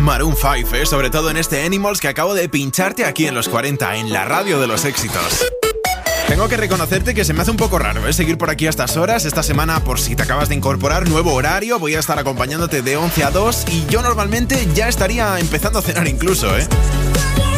Maroon 5, sobre todo en este Animals que acabo de pincharte aquí en los 40, en la radio de los éxitos. Tengo que reconocerte que se me hace un poco raro, seguir por aquí a estas horas. Esta semana, por si te acabas de incorporar, nuevo horario, voy a estar acompañándote de 11 a 2 y yo normalmente ya estaría empezando a cenar incluso,